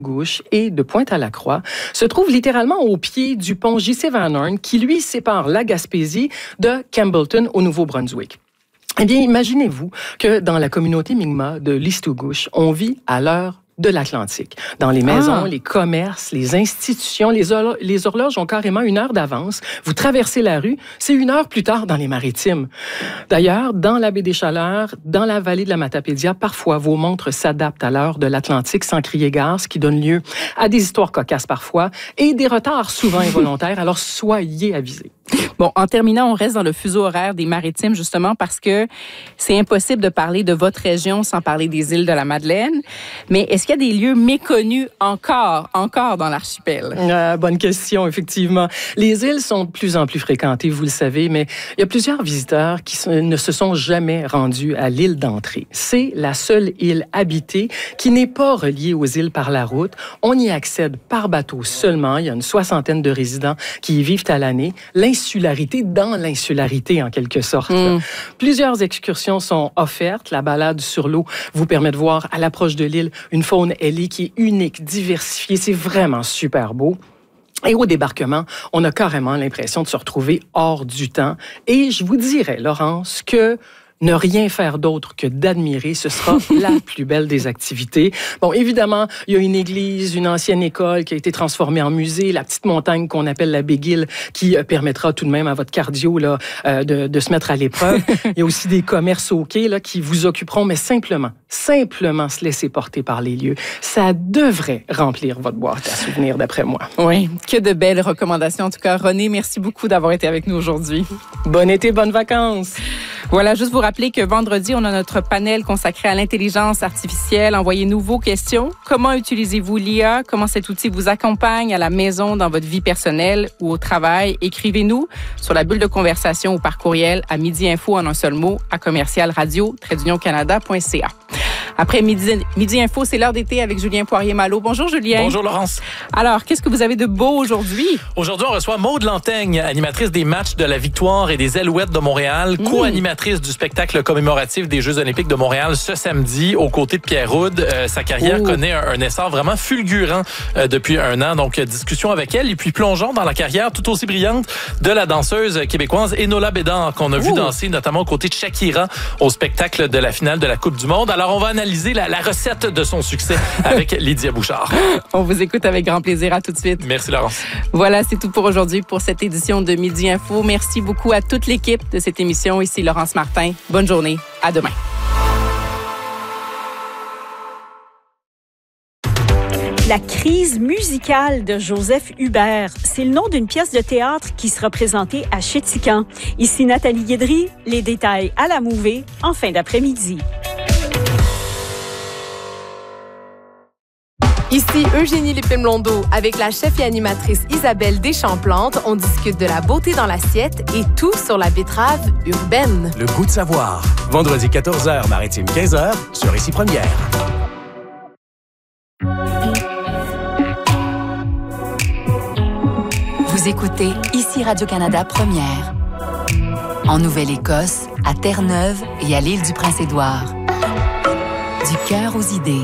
Gauche et de Pointe-à-la-Croix se trouve littéralement au pied du pont J.C. Van Horn qui, lui, sépare la Gaspésie de Campbellton au Nouveau-Brunswick. Eh bien, imaginez-vous que dans la communauté Mi'kmaq de l'Istugouche, on vit à l'heure de l'Atlantique. Dans les maisons, les commerces, les institutions, les horloges ont carrément 1 heure d'avance. Vous traversez la rue, c'est 1 heure plus tard dans les maritimes. D'ailleurs, dans la baie des Chaleurs, dans la vallée de la Matapédia, parfois vos montres s'adaptent à l'heure de l'Atlantique sans crier gare, ce qui donne lieu à des histoires cocasses parfois et des retards souvent involontaires, alors soyez avisés. Bon, en terminant, on reste dans le fuseau horaire des maritimes, justement, parce que c'est impossible de parler de votre région sans parler des îles de la Madeleine. Mais est-ce qu'il y a des lieux méconnus encore dans l'archipel? Bonne question, effectivement. Les îles sont de plus en plus fréquentées, vous le savez, mais il y a plusieurs visiteurs qui ne se sont jamais rendus à l'île d'entrée. C'est la seule île habitée qui n'est pas reliée aux îles par la route. On y accède par bateau seulement. Il y a une 60aine de résidents qui y vivent à l'année. L'insularité dans l'insularité, en quelque sorte. Plusieurs excursions sont offertes. La balade sur l'eau vous permet de voir à l'approche de l'île une faune ailée qui est unique, diversifiée. C'est vraiment super beau. Et au débarquement, on a carrément l'impression de se retrouver hors du temps. Et je vous dirais, Laurence, que ne rien faire d'autre que d'admirer, ce sera la plus belle des activités. Bon, évidemment, il y a une église, une ancienne école qui a été transformée en musée, la petite montagne qu'on appelle la Big Hill, qui permettra tout de même à votre cardio là, de se mettre à l'épreuve. Il y a aussi des commerces au quai là, qui vous occuperont, mais simplement se laisser porter par les lieux. Ça devrait remplir votre boîte à souvenirs, d'après moi. Oui, que de belles recommandations. En tout cas, René, merci beaucoup d'avoir été avec nous aujourd'hui. Bon été, bonnes vacances! Voilà, juste vous rappeler que vendredi, on a notre panel consacré à l'intelligence artificielle. Envoyez-nous vos questions. Comment utilisez-vous l'IA? Comment cet outil vous accompagne à la maison, dans votre vie personnelle ou au travail? Écrivez-nous sur la bulle de conversation ou par courriel à midi-info en un seul mot à commercialradio-canada.ca. Après Midi Info, c'est l'heure d'été avec Julien Poirier-Malo. Bonjour, Julien. Bonjour, Laurence. Alors, qu'est-ce que vous avez de beau aujourd'hui? Aujourd'hui, on reçoit Maude Lantaigne, animatrice des matchs de la Victoire et des Alouettes de Montréal, co-animatrice du spectacle commémoratif des Jeux olympiques de Montréal ce samedi, aux côtés de Pierre Houde. Sa carrière connaît un essor vraiment fulgurant depuis 1 an. Donc, discussion avec elle. Et puis, plongeons dans la carrière tout aussi brillante de la danseuse québécoise Enola Bédard, qu'on a vu danser notamment aux côtés de Shakira au spectacle de la finale de la Coupe du Monde. Alors, on va analyser la recette de son succès avec Lydia Bouchard. On vous écoute avec grand plaisir. À tout de suite. Merci, Laurence. Voilà, c'est tout pour aujourd'hui pour cette édition de Midi Info. Merci beaucoup à toute l'équipe de cette émission. Ici Laurence Martin. Bonne journée. À demain. La crise musicale de Joseph Hubert, c'est le nom d'une pièce de théâtre qui sera présentée à Chéticamp. Ici Nathalie Guédry, les détails à la Mouvée en fin d'après-midi. Ici Eugénie Lépine-Blondeau. Avec la chef et animatrice Isabelle Deschamps-Plante, on discute de la beauté dans l'assiette et tout sur la betterave urbaine. Le goût de savoir. Vendredi 14h, maritime 15h, sur Ici Première. Vous écoutez Ici Radio-Canada Première. En Nouvelle-Écosse, à Terre-Neuve et à l'île du Prince-Édouard. Du cœur aux idées.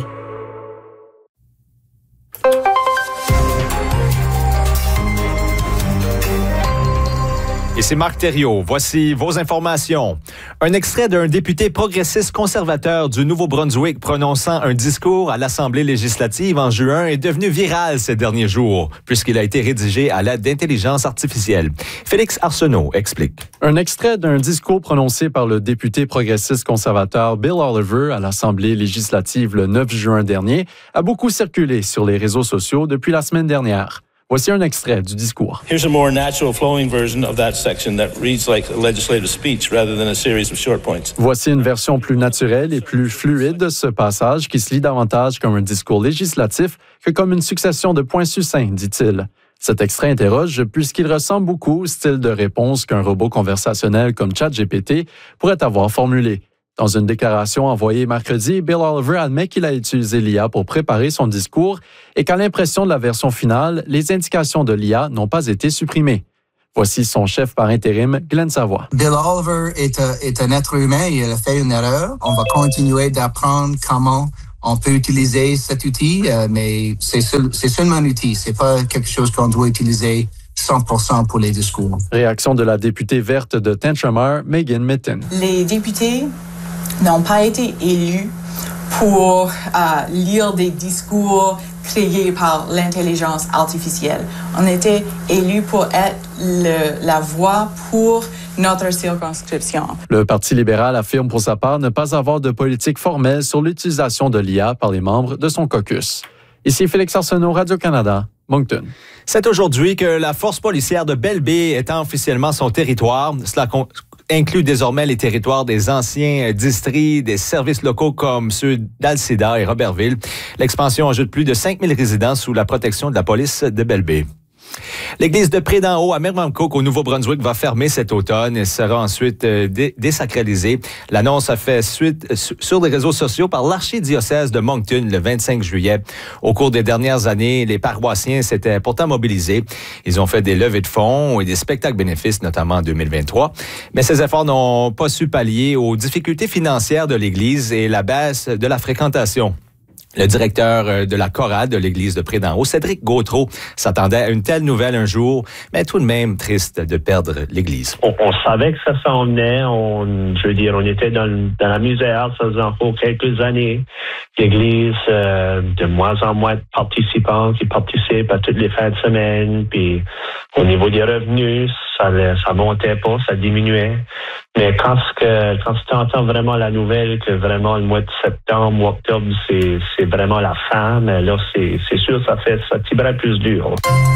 Et c'est Marc Thériault. Voici vos informations. Un extrait d'un député progressiste conservateur du Nouveau-Brunswick prononçant un discours à l'Assemblée législative en juin est devenu viral ces derniers jours, puisqu'il a été rédigé à l'aide d'intelligence artificielle. Félix Arsenault explique. Un extrait d'un discours prononcé par le député progressiste conservateur Bill Oliver à l'Assemblée législative le 9 juin dernier a beaucoup circulé sur les réseaux sociaux depuis la semaine dernière. Voici un extrait du discours. Here's a more natural flowing version of that section that reads like a legislative speech rather than a series of short points. Voici une version plus naturelle et plus fluide de ce passage qui se lit davantage comme un discours législatif que comme une succession de points succincts, dit-il. Cet extrait interroge puisqu'il ressemble beaucoup au style de réponse qu'un robot conversationnel comme ChatGPT pourrait avoir formulé. Dans une déclaration envoyée mercredi, Bill Oliver admet qu'il a utilisé l'IA pour préparer son discours et qu'à l'impression de la version finale, les indications de l'IA n'ont pas été supprimées. Voici son chef par intérim, Glenn Savoie. Bill Oliver est un être humain et il a fait une erreur. On va continuer d'apprendre comment on peut utiliser cet outil, mais c'est seulement un outil. C'est pas quelque chose qu'on doit utiliser 100% pour les discours. Réaction de la députée verte de Tantramar, Megan Mitton. Les députés n'ont pas été élus pour lire des discours créés par l'intelligence artificielle. On était élus pour être la voix pour notre circonscription. Le Parti libéral affirme pour sa part ne pas avoir de politique formelle sur l'utilisation de l'IA par les membres de son caucus. Ici Félix Arsenault, Radio-Canada, Moncton. C'est aujourd'hui que la force policière de Belle-Baie étend officiellement son territoire. Cela inclut désormais les territoires des anciens districts, des services locaux comme ceux d'Alcida et Robertville. L'expansion ajoute plus de 5000 résidents sous la protection de la police de Belle-Baie. L'église de Pré-d'en-Haut à Merrimack au Nouveau-Brunswick va fermer cet automne et sera ensuite désacralisée. L'annonce a fait suite sur les réseaux sociaux par l'archidiocèse de Moncton le 25 juillet. Au cours des dernières années, les paroissiens s'étaient pourtant mobilisés. Ils ont fait des levées de fonds et des spectacles bénéfices, notamment en 2023. Mais ces efforts n'ont pas su pallier aux difficultés financières de l'église et la baisse de la fréquentation. Le directeur de la chorale de l'église de Pré-d'en-Haut, Cédric Gautreau, s'attendait à une telle nouvelle un jour, mais tout de même triste de perdre l'église. On savait que ça s'en venait. On était dans la misère, ça faisait encore quelques années. L'église, de moins en moins de participants qui participent à toutes les fins de semaine. Puis au niveau des revenus, ça montait pas, ça diminuait. Mais quand tu entends vraiment la nouvelle que vraiment le mois de septembre ou octobre, c'est vraiment la fin, mais là, c'est sûr, ça tirerait plus dur.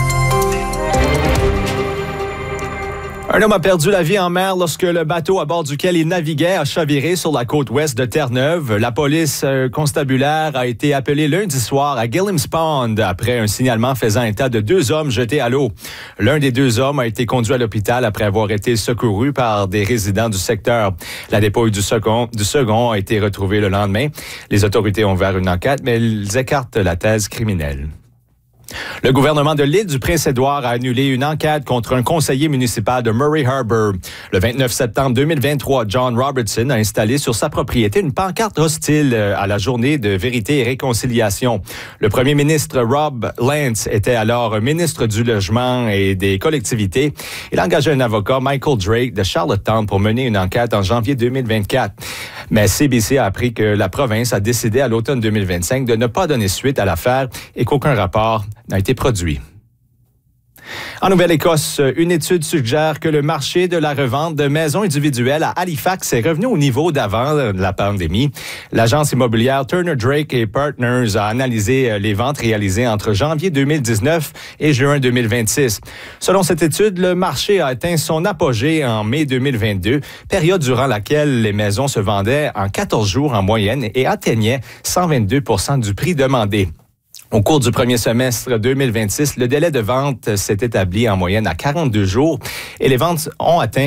Un homme a perdu la vie en mer lorsque le bateau à bord duquel il naviguait a chaviré sur la côte ouest de Terre-Neuve. La police constabulaire a été appelée lundi soir à Gilliams Pond après un signalement faisant état de 2 hommes jetés à l'eau. L'un des 2 hommes a été conduit à l'hôpital après avoir été secouru par des résidents du secteur. La dépouille du second a été retrouvée le lendemain. Les autorités ont ouvert une enquête, mais ils écartent la thèse criminelle. Le gouvernement de l'île du Prince-Édouard a annulé une enquête contre un conseiller municipal de Murray Harbour. Le 29 septembre 2023, John Robertson a installé sur sa propriété une pancarte hostile à la journée de vérité et réconciliation. Le premier ministre Rob Lance était alors ministre du Logement et des collectivités. Il a engagé un avocat, Michael Drake, de Charlottetown pour mener une enquête en janvier 2024. Mais CBC a appris que la province a décidé à l'automne 2025 de ne pas donner suite à l'affaire et qu'aucun rapport n'a été produit. En Nouvelle-Écosse, une étude suggère que le marché de la revente de maisons individuelles à Halifax est revenu au niveau d'avant la pandémie. L'agence immobilière Turner Drake & Partners a analysé les ventes réalisées entre janvier 2019 et juin 2026. Selon cette étude, le marché a atteint son apogée en mai 2022, période durant laquelle les maisons se vendaient en 14 jours en moyenne et atteignaient 122% du prix demandé. Au cours du premier semestre 2026, le délai de vente s'est établi en moyenne à 42 jours et les ventes ont atteint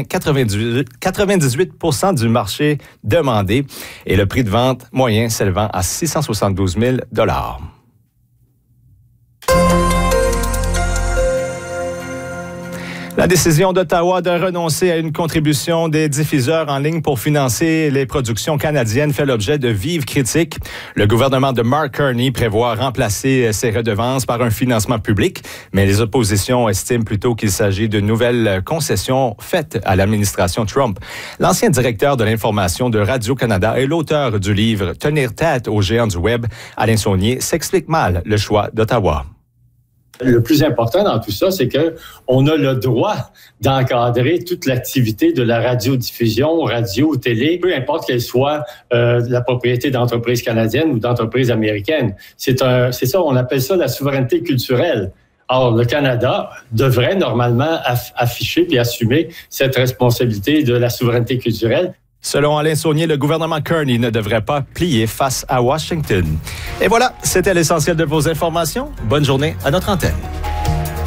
98% du marché demandé et le prix de vente moyen s'élevant à 672 000 $. La décision d'Ottawa de renoncer à une contribution des diffuseurs en ligne pour financer les productions canadiennes fait l'objet de vives critiques. Le gouvernement de Mark Carney prévoit remplacer ces redevances par un financement public, mais les oppositions estiment plutôt qu'il s'agit de nouvelles concessions faites à l'administration Trump. L'ancien directeur de l'information de Radio-Canada et l'auteur du livre « Tenir tête aux géants du Web », Alain Saunier, s'explique mal le choix d'Ottawa. Le plus important dans tout ça, c'est qu'on a le droit d'encadrer toute l'activité de la radiodiffusion, radio, télé, peu importe qu'elle soit la propriété d'entreprises canadiennes ou d'entreprises américaines. C'est ça, on appelle ça la souveraineté culturelle. Or, le Canada devrait normalement afficher puis assumer cette responsabilité de la souveraineté culturelle. Selon Alain Saunier, le gouvernement Carney ne devrait pas plier face à Washington. Et voilà, c'était l'essentiel de vos informations. Bonne journée à notre antenne.